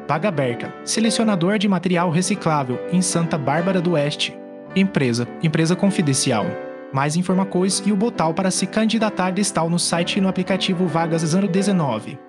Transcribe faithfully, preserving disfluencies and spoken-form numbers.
Vaga aberta. Selecionador de material reciclável em Santa Bárbara do Oeste. Empresa. Empresa confidencial. Mais informações e o botão para se candidatar está no site e no aplicativo Vagas zero dezenove.